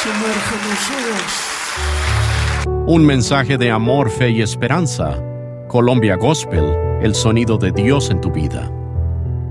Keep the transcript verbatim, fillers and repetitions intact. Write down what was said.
Sumérgenos, Un mensaje de amor, fe y esperanza. Colombia Gospel, el sonido de Dios en tu vida.